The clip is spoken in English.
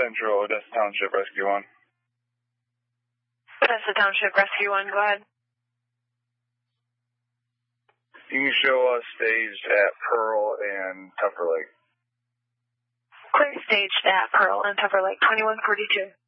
Central, Odessa Township, Rescue 1. Odessa Township, Rescue 1, go ahead. You can show us staged at Pearl and Tupper Lake. Clear staged at Pearl and Tupper Lake, 2142.